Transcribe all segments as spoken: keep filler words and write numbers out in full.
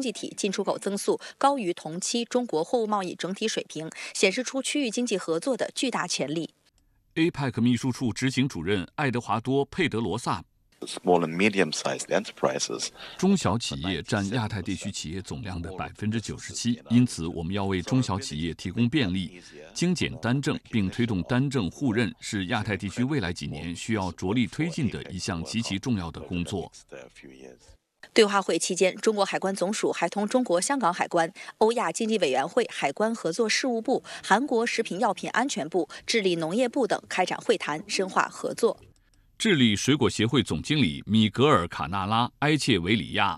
济体进出口增速高于同期中国货物贸易整体水平，显示出区域经济合作的巨大潜力。 A P E C 秘书处执行主任爱德华多·佩德罗萨。 Small and medium-sized enterprises. 中小企业占亚太地区企业总量的百分之九十七，因此我们要为中小企业提供便利、精简单证，并推动单证互认，是亚太地区未来几年需要着力推进的一项极其重要的工作。 对话会期间，中国海关总署还同中国香港海关、欧亚经济委员会海关合作事务部、韩国食品药品安全部、智利农业部等开展会谈，深化合作。 智利水果协会总经理米格尔·卡纳拉·埃切维里亚。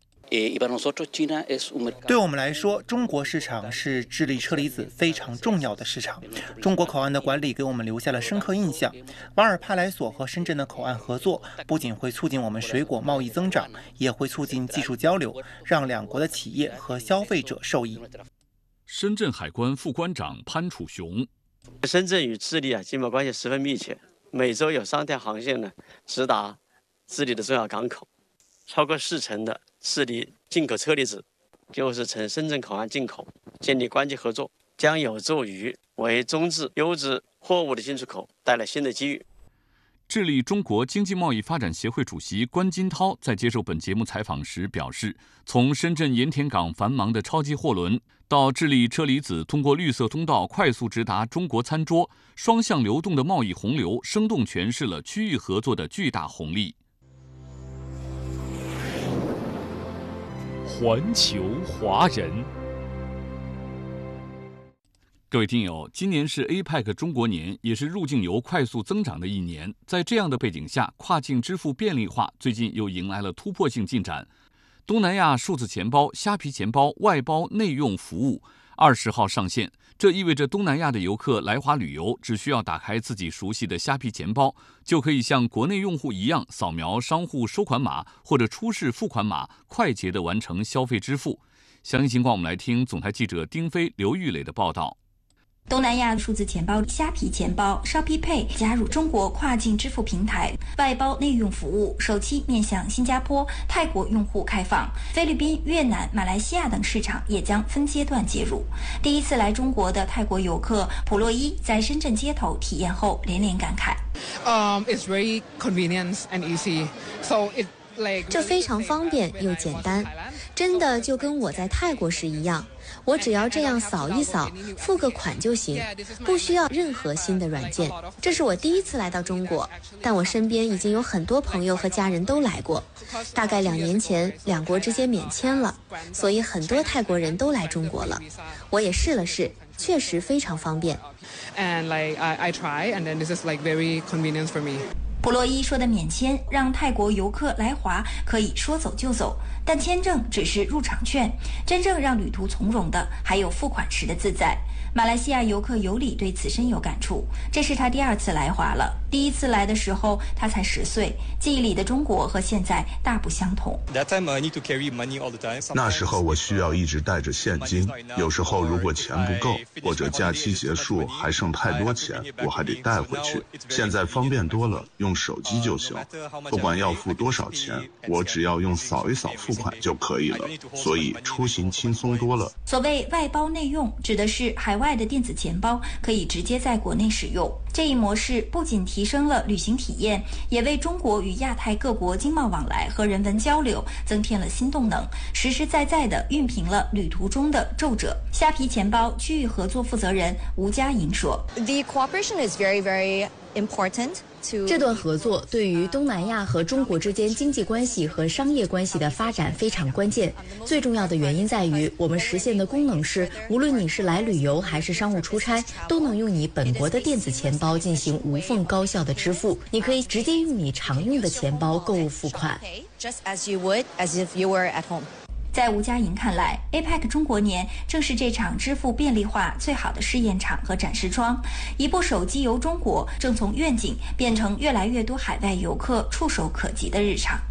对我们来说，中国市场是智利车厘子非常重要的市场。中国口岸的管理给我们留下了深刻印象。瓦尔帕莱索和深圳的口岸合作，不仅会促进我们水果贸易增长，也会促进技术交流，让两国的企业和消费者受益。 深圳海关副关长潘楚雄。 深圳与智利啊，经贸关系十分密切。每周有三条航线呢直达智利的重要港口，超过四成的智利进口车厘子就是从深圳口岸进口。建立关系合作将有助于为中质优质货物的进出口带来新的机遇。 智利中国经济贸易发展协会主席关金涛在接受本节目采访时表示，从深圳盐田港繁忙的超级货轮到智利车厘子通过绿色通道快速直达中国餐桌，双向流动的贸易洪流生动诠释了区域合作的巨大红利。 环球华人。 各位听友，今年是 A P E C 中国年，也是入境游快速增长的一年。在这样的背景下，跨境支付便利化最近又迎来了突破性进展。东南亚数字钱包、虾皮钱包外包内用服务二十号上线，这意味着东南亚的游客来华旅游，只需要打开自己熟悉的虾皮钱包，就可以像国内用户一样扫描商户收款码或者出示付款码，快捷地完成消费支付。详细情况我们来听总台记者丁飞、刘玉磊的报道。 东南亚数字钱包虾皮钱包 Shopee Pay 加入中国跨境支付平台外包内用服务，首期面向新加坡、泰国用户开放，菲律宾、越南、马来西亚等市场也将分阶段接入。第一次来中国的泰国游客普洛伊在深圳街头体验后连连感慨。 Um, it's very convenient and easy. So it like 这非常方便又简单，真的就跟我在泰国时一样。我只要这样扫一扫，付个款就行，不需要任何新的软件。这是我第一次来到中国，但我身边已经有很多朋友和家人都来过。大概两年前，两国之间免签了，所以很多泰国人都来中国了。我也试了试，确实非常方便。 And like I, I try, and then this is like very convenient for me. 普洛伊说的免签让泰国游客来华可以说走就走，但签证只是入场券，真正让旅途从容的还有付款时的自在。马来西亚游客尤里对此深有感触，这是他第二次来华了。第一次来的时候他才十岁，记忆里的中国和现在大不相同。 那时候我需要一直带着现金，有时候如果钱不够，或者假期结束还剩太多钱，我还得带回去。现在方便多了，用手机就行，不管要付多少钱，我只要用扫一扫付款就可以了，所以出行轻松多了。 所谓外包内用，指的是海外的电子钱包可以直接在国内使用。这一模式不仅提升了旅行体验，也为中国与亚太各国经贸往来和人文交流增添了新动能，实实在在地熨平了旅途中的皱褶。虾皮钱包区域合作负责人吴佳莹说 ：“The cooperation is very, very important。” 这段合作对于东南亚和中国之间经济关系和商业关系的发展非常关键。最重要的原因在于，我们实现的功能是，无论你是来旅游还是商务出差，都能用你本国的电子钱包进行无缝高效的支付。你可以直接用你常用的钱包购物付款。 Just as you would, as if you were at home. 在吴佳莹看来 ，A P E C 中国年正是这场支付便利化最好的试验场和展示窗。一部手机游中国正从愿景变成越来越多海外游客触手可及的日常。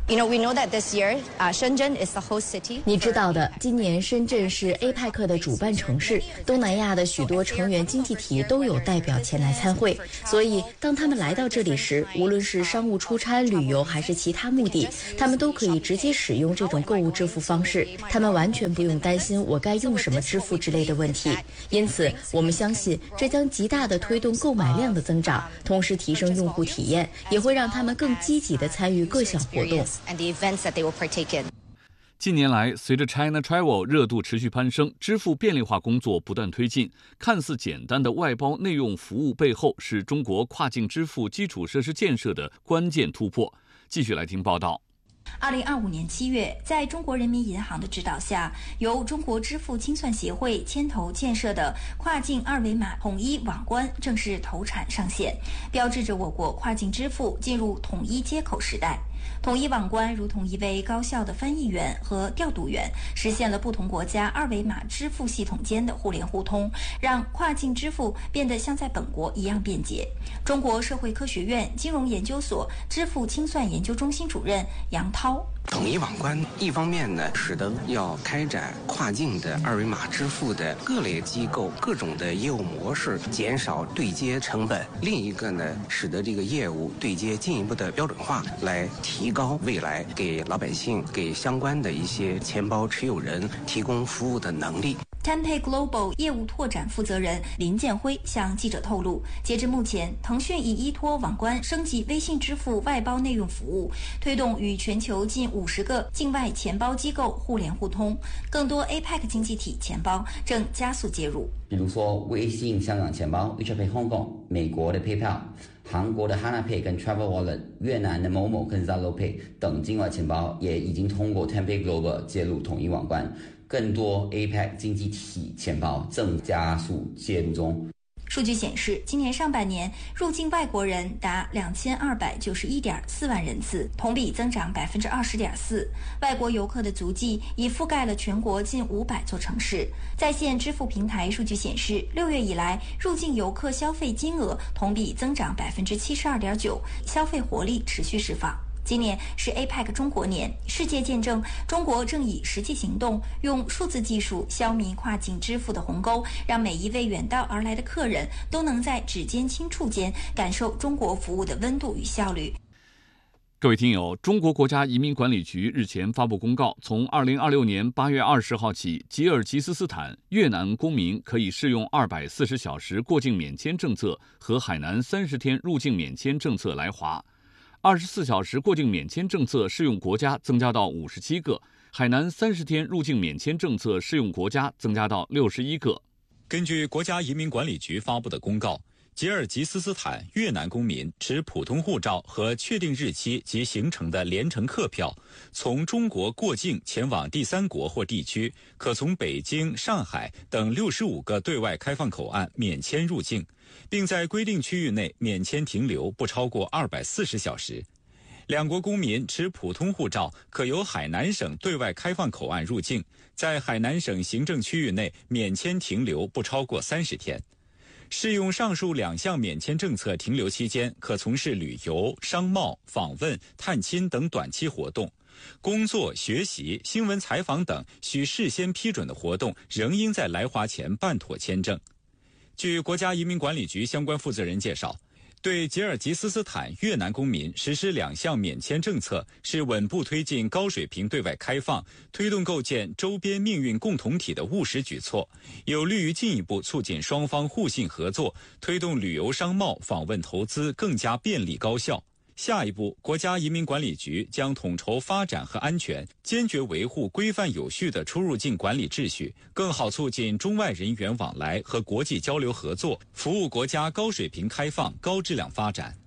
You know, we know that this year, uh, Shenzhen is the host city. 你知道的，今年深圳是 A P E C 的主办城市，东南亚的许多成员经济体都有代表前来参会，所以当他们来到这里时，无论是商务出差、旅游还是其他目的，他们都可以直接使用这种购物支付方式，他们完全不用担心我该用什么支付之类的问题。因此，我们相信这将极大地推动购买量的增长，同时提升用户体验，也会让他们更积极地参与各项活动。 And the events that they will partake in. 近年来，随着 China Travel 热度持续攀升，支付便利化工作不断推进。看似简单的外包内用服务背后，是中国跨境支付基础设施建设的关键突破。继续来听报道。 二零二五年七月，在中国人民银行的指导下，由中国支付清算协会牵头建设的跨境二维码统一网关正式投产上线，标志着我国跨境支付进入统一接口时代。统一网关如同一位高效的翻译员和调度员，实现了不同国家二维码支付系统间的互联互通，让跨境支付变得像在本国一样便捷。中国社会科学院金融研究所支付清算研究中心主任杨涛。 统一网关一方面呢，使得要开展跨境的二维码支付的各类机构各种的业务模式减少对接成本；另一个呢，使得这个业务对接进一步的标准化，来提高未来给老百姓、给相关的一些钱包持有人提供服务的能力。 Tenpay Global 业务拓展负责人林建辉向记者透露，截至目前，腾讯已依托网关升级微信支付外包内用服务，推动与全球近五十个境外钱包机构互联互通，更多 A P E C 经济体钱包正加速接入。 比如说微信香港钱包 WeChat Pay Hong Kong、美国的 PayPal、韩国的 Hana Pay 跟 Travel Wallet、越南的某某跟 Zalo Pay 等境外钱包也已经通过 Tenpay Global 接入统一网关。更多 A P E C 经济体钱包正加速介入中。 数据显示，今年上半年入境外国人达两千二百九十一点四万人次，同比增长百分之二十点四。外国游客的足迹已覆盖了全国近五百座城市。在线支付平台数据显示，六月以来入境游客消费金额同比增长百分之七十二点九，消费活力持续释放。今年是 A P E C 中国年，世界见证中国正以实际行动，用数字技术消弭跨境支付的鸿沟，让每一位远道而来的客人都能在指尖轻触间感受中国服务的温度与效率。 各位听友，中国国家移民管理局日前发布公告，从二零二六年八月二十号起，吉尔吉斯斯坦、越南公民可以适用二百四十小时过境免签政策和海南三十天入境免签政策来华。二十四小时过境免签政策适用国家增加到五十七个，海南三十天入境免签政策适用国家增加到六十一个。 根据国家移民管理局发布的公告，吉尔吉斯斯坦越南公民持普通护照和确定日期及行程的联程客票，从中国过境前往第三国或地区，可从北京、上海等六十五个对外开放口岸免签入境，并在规定区域内免签停留不超过二百四十小时。两国公民持普通护照可由海南省对外开放口岸入境，在海南省行政区域内免签停留不超过三十天。适用上述两项免签政策停留期间，可从事旅游、商贸、访问、探亲等短期活动。工作、学习、新闻采访等需事先批准的活动，仍应在来华前办妥签证。据国家移民管理局相关负责人介绍，对吉尔吉斯斯坦越南公民实施两项免签政策，是稳步推进高水平对外开放，推动构建周边命运共同体的务实举措，有利于进一步促进双方互信合作，推动旅游、商贸、访问、投资更加便利高效。下一步，国家移民管理局将统筹发展和安全，坚决维护规范有序的出入境管理秩序，更好促进中外人员往来和国际交流合作，服务国家高水平开放、高质量发展。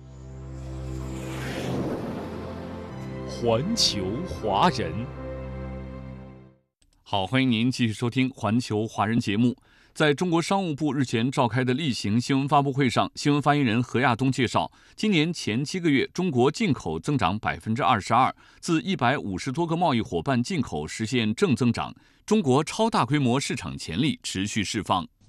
环球华人， 好，欢迎您继续收听环球华人节目。在中国商务部日前召开的例行新闻发布会上，新闻发言人何亚东介绍，今年前七个月，中国进口增长百分之二十二，自一百五十多个贸易伙伴进口实现正增长，中国超大规模市场潜力持续释放。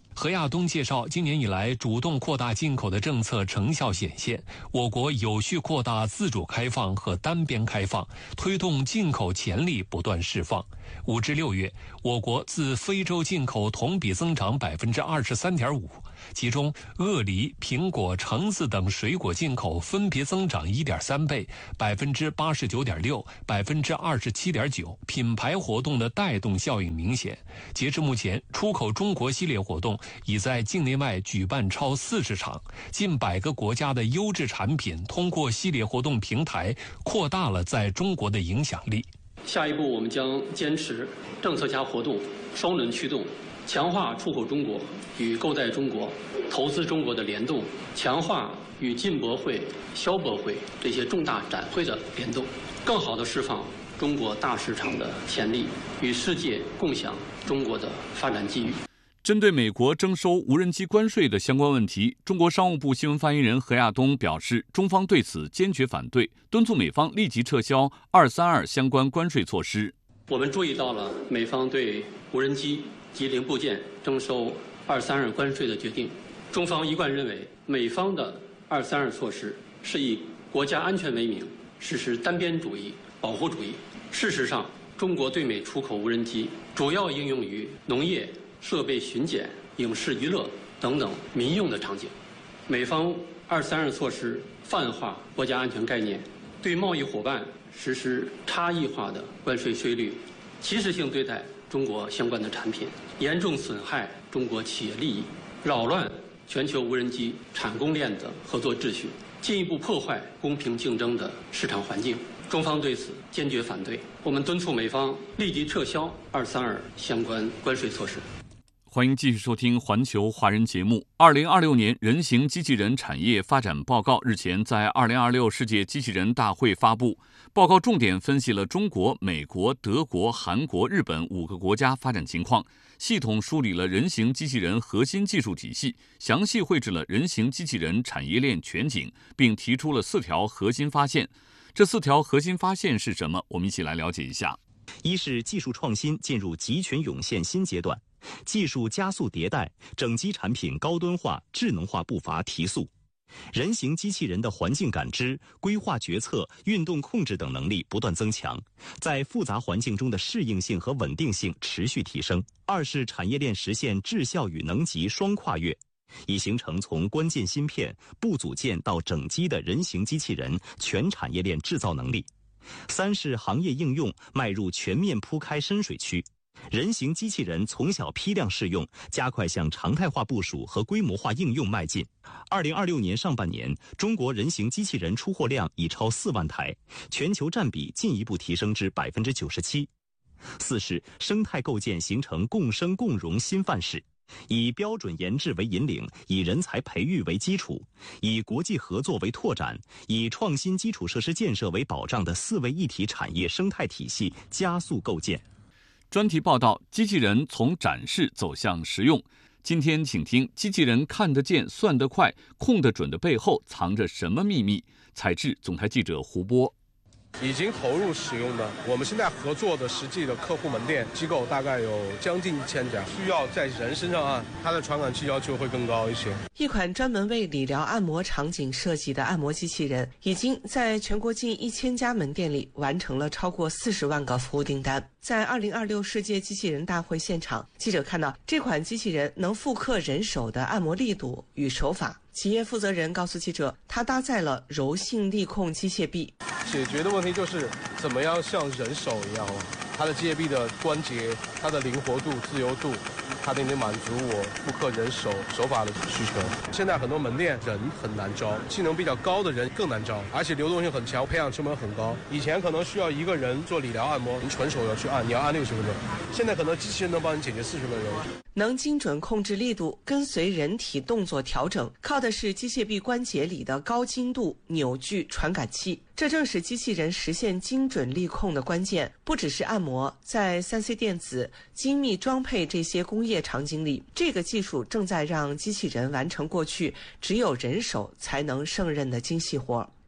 何亚东介绍，今年以来主动扩大进口的政策成效显现，我国有序扩大自主开放和单边开放，推动进口潜力不断释放。五至六月，我国自非洲进口同比增长百分之二十三点五，其中鳄梨、苹果、橙子等水果进口分别增长一点三倍，百分之八十九点六，百分之二十七点九。品牌活动的带动效应明显。截至目前，出口中国系列活动已在境内外举办超四十场，近百个国家的优质产品通过系列活动平台扩大了在中国的影响力。 下一步，我们将坚持政策加活动双轮驱动，强化出口中国与购在中国、投资中国的联动，强化与进博会、消博会这些重大展会的联动，更好地释放中国大市场的潜力，与世界共享中国的发展机遇。 针对美国征收无人机关税的相关问题，中国商务部新闻发言人何亚东表示，中方对此坚决反对，敦促美方立即撤销二三二相关关税措施。 我们注意到了美方对无人机及零部件征收二三二关税的决定，中方一贯认为，美方的二三二措施是以国家安全为名，实施单边主义、保护主义。事实上，中国对美出口无人机主要应用于农业、设备巡检、影视娱乐等等民用的场景。美方二三二措施泛化国家安全概念，对贸易伙伴实施差异化的关税税率，歧视性对待中国相关的产品，严重损害中国企业利益，扰乱全球无人机产供链的合作秩序，进一步破坏公平竞争的市场环境。中方对此坚决反对，我们敦促美方立即撤销二三二相关关税措施。 欢迎继续收听环球华人节目。二零二六年人形机器人产业发展报告日前在二零二六世界机器人大会发布。报告重点分析了中国、美国、德国、韩国、日本五个国家发展情况，系统梳理了人形机器人核心技术体系，详细绘制了人形机器人产业链全景，并提出了四条核心发现。这四条核心发现是什么？我们一起来了解一下。 一是技术创新进入集群涌现新阶段，技术加速迭代，整机产品高端化、智能化步伐提速。人形机器人的环境感知、规划决策、运动控制等能力不断增强，在复杂环境中的适应性和稳定性持续提升。二是产业链实现质效与能级双跨越，已形成从关键芯片、部组件到整机的人形机器人全产业链制造能力。三是行业应用迈入全面铺开深水区，人形机器人从小批量试用，加快向常态化部署和规模化应用迈进。二零二六年上半年，中国人形机器人出货量已超四万台，全球占比进一步提升至百分之九十七。四是生态构建形成共生共荣新范式。以标准研制为引领，以人才培育为基础，以国际合作为拓展，以创新基础设施建设为保障的四位一体产业生态体系加速构建。 专题报道：机器人从展示走向实用。今天请听机器人看得见、算得快、控得准的背后藏着什么秘密？采制总台记者胡波。 已经投入使用的，我们现在合作的实际的客户门店机构大概有将近一千家，需要在人身上按，它的传感器要求会更高一些。 一款专门为理疗按摩场景设计的按摩机器人，已经在全国近一千家门店里完成了超过四十万个服务订单。在二零二六世界机器人大会现场，记者看到这款机器人能复刻人手的按摩力度与手法。企业负责人告诉记者，它搭载了柔性力控机械臂， 解决的问题就是怎么样像人手一样了。它的机械臂的关节，它的灵活度、自由度，它得满足我复刻人手手法的需求。现在很多门店人很难招，技能比较高的人更难招，而且流动性很强，培养成本很高。以前可能需要一个人做理疗按摩，你纯手要去按，你要按六十分钟。现在可能机器人能帮你解决四十分钟。 能精准控制力度，跟随人体动作调整，靠的是机械臂关节里的高精度扭矩传感器。这正是机器人实现精准力控的关键。不只是按摩，在 三 C 电子、精密装配这些工业场景里，这个技术正在让机器人完成过去只有人手才能胜任的精细活。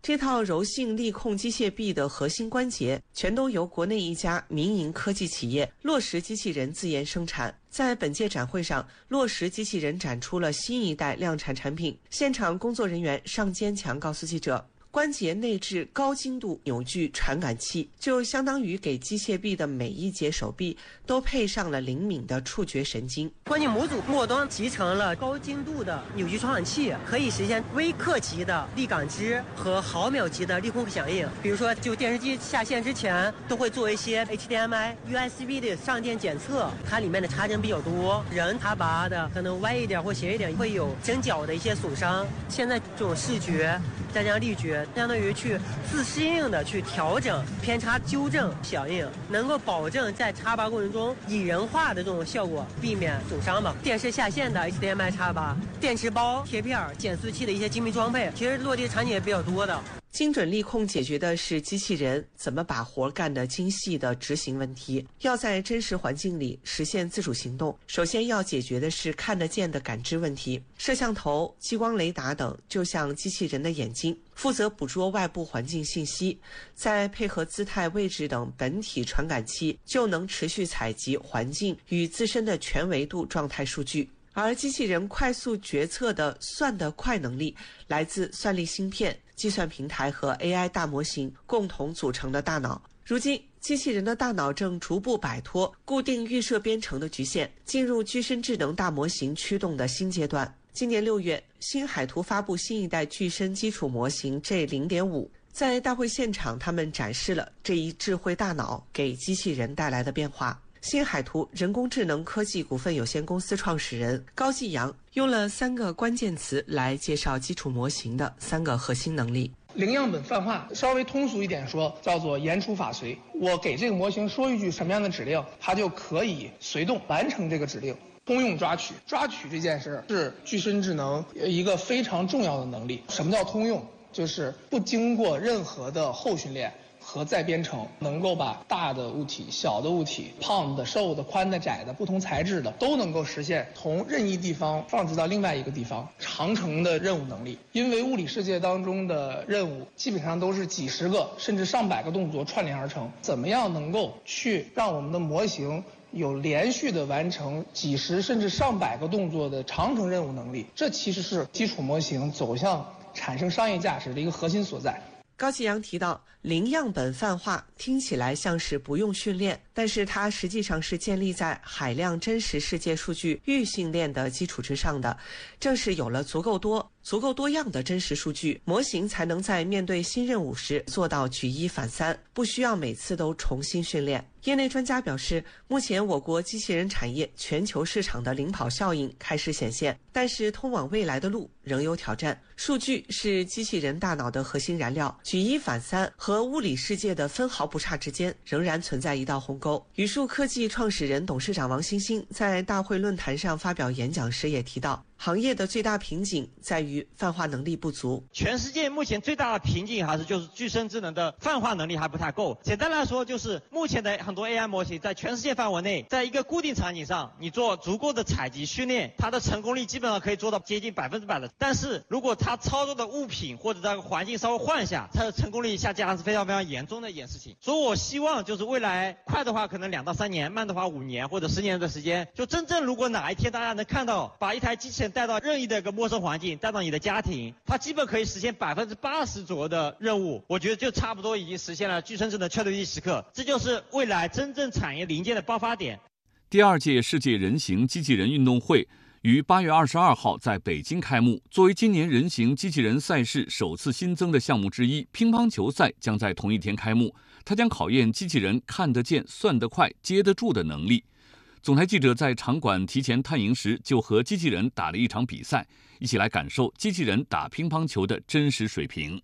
这套柔性力控机械臂的核心关节全都由国内一家民营科技企业洛实机器人自研生产。在本届展会上，洛实机器人展出了新一代量产产品。现场工作人员尚坚强告诉记者，关节内置高精度扭矩传感器，就相当于给机械臂的每一节手臂都配上了灵敏的触觉神经。 关节模组末端集成了高精度的扭矩传感器，可以实现微克级的力感知和毫秒级的力控响应。比如说，就电视机下线之前，都会做一些 H D M I、U S B 的上电检测，它里面的插针比较多，人他拔的可能歪一点或斜一点，会有针脚的一些损伤。现在这种视觉再加上力觉，相当于去自适应的去调整偏差纠正响应，能够保证在插拔过程中拟人化的这种效果，避免损伤吧。电视下线的 H D M I 插拔、电池包、贴片、减速器的一些精密装配，其实落地场景也比较多的。 精准力控解决的是机器人怎么把活干得精细的执行问题。要在真实环境里实现自主行动，首先要解决的是看得见的感知问题。摄像头、激光雷达等就像机器人的眼睛，负责捕捉外部环境信息，再配合姿态、位置等本体传感器，就能持续采集环境与自身的全维度状态数据。而机器人快速决策的算得快能力，来自算力芯片、计算平台和 A I 大模型共同组成的大脑。如今，机器人的大脑正逐步摆脱固定预设编程的局限，进入具身智能大模型驱动的新阶段。今年六月，新海图发布新一代具身基础模型 G 零点五。在大会现场，他们展示了这一智慧大脑给机器人带来的变化。新海图人工智能科技股份有限公司创始人高继阳用了三个关键词来介绍基础模型的三个核心能力。 零样本泛化，稍微通俗一点说，叫做言出法随。我给这个模型说一句什么样的指令，它就可以随动完成这个指令。通用抓取，抓取这件事是具身智能一个非常重要的能力。什么叫通用？就是不经过任何的后训练和再编程，能够把大的物体、小的物体、胖的、瘦的、宽的、窄的、不同材质的都能够实现从任意地方放置到另外一个地方长程的任务能力。因为物理世界当中的任务基本上都是几十个甚至上百个动作串联而成，怎么样能够去让我们的模型有连续的完成几十甚至上百个动作的长程任务能力，这其实是基础模型走向产生商业价值的一个核心所在。 高继阳提到，零样本泛化听起来像是不用训练，但是它实际上是建立在海量真实世界数据预训练的基础之上的。正是有了足够多、足够多样的真实数据，模型才能在面对新任务时做到举一反三，不需要每次都重新训练。业内专家表示，目前我国机器人产业全球市场的领跑效应开始显现，但是通往未来的路仍有挑战。数据是机器人大脑的核心燃料，举一反三和物理世界的分毫不差之间仍然存在一道鸿沟。宇树科技创始人、董事长王星星在大会论坛上发表演讲时也提到，行业的最大瓶颈在于泛化能力不足。 全世界目前最大的瓶颈还是就是具身智能的泛化能力还不太够。简单来说，就是目前的很多 A I 模型在全世界范围内，在一个固定场景上，你做足够的采集训练，它的成功率基本上可以做到接近百分之百的。但是如果它操作的物品或者这个环境稍微换一下，它的成功率下降是非常非常严重的一件事情。所以我希望就是未来快的话可能两到三年，慢的话五年或者十年的时间，就真正如果哪一天大家能看到把一台机器人带到任意的一个陌生环境，带到你的家庭，它基本可以实现百分之八十左右的任务，我觉得就差不多已经实现了具身智能确定一时刻，这就是未来真正产业零件的爆发点。 第二届世界人形机器人运动会于八月二十二号在北京开幕。作为今年人形机器人赛事首次新增的项目之一，乒乓球赛将在同一天开幕。它将考验机器人看得见、算得快、接得住的能力。总台记者在场馆提前探营时，就和机器人打了一场比赛，一起来感受机器人打乒乓球的真实水平。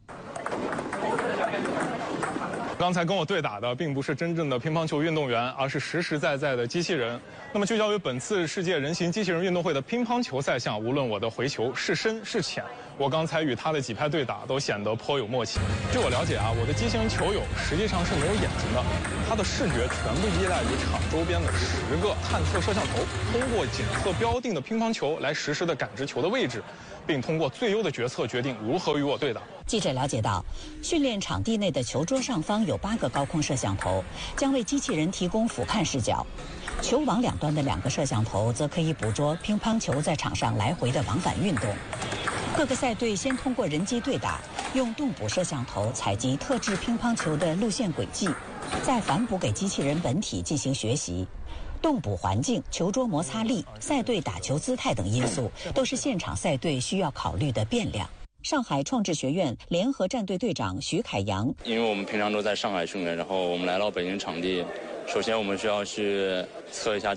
刚才跟我对打的并不是真正的乒乓球运动员，而是实实在在的机器人。那么聚焦于本次世界人形机器人运动会的乒乓球赛项，无论我的回球是深是浅，我刚才与他的几拍对打都显得颇有默契。据我了解啊，我的机器人球友实际上是没有眼睛的，他的视觉全部依赖于场周边的十个探测摄像头，通过检测标定的乒乓球来实时的感知球的位置，并通过最优的决策决定如何与我对打。 记者了解到，训练场地内的球桌上方有八个高空摄像头，将为机器人提供俯瞰视角。球网两端的两个摄像头则可以捕捉乒乓球在场上来回的往返运动。各个赛队先通过人机对打，用动捕摄像头采集特制乒乓球的路线轨迹，再反哺给机器人本体进行学习。动捕环境、球桌摩擦力、赛队打球姿态等因素，都是现场赛队需要考虑的变量。上海创智学院联合战队队长徐凯阳： 因为我们平常都在上海训练，然后我们来到北京场地，首先我们需要去测一下